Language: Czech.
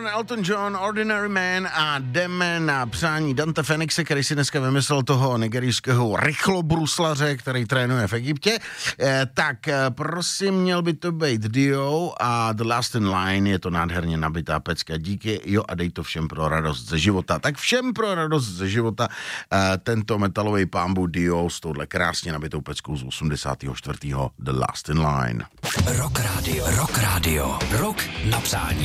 John, Elton John, Ordinary Man a jdeme na přání Dante Fenixe, který si dneska vymyslel toho nigerijského rychlobruslaře, který trénuje v Egyptě. Tak prosím, měl by to být Dio a The Last in Line, je to nádherně nabitá pecka. Díky, jo a dej to všem pro radost ze života. Tak všem pro radost ze života tento metalový pámbu Dio s touhle krásně nabitou peckou z 84. The Last in Line. Rock Radio, Rock Radio, Rock na přání.